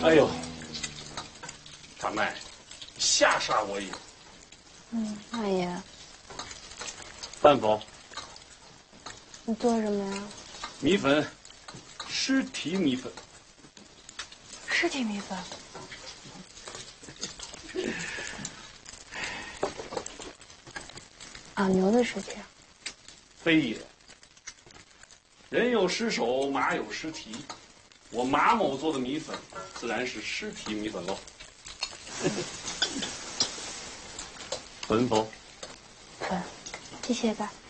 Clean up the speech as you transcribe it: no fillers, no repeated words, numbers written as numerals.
哎呦，大麦，吓煞我也。 大爷， 范否， 你做什么呀？ 米粉，尸体米粉。 尸体米粉。啊，牛的尸体啊？ 非也。人有尸首，马有尸蹄。我马某做的米粉，自然是尸体米粉喽。粉否？ 粉，谢谢吧。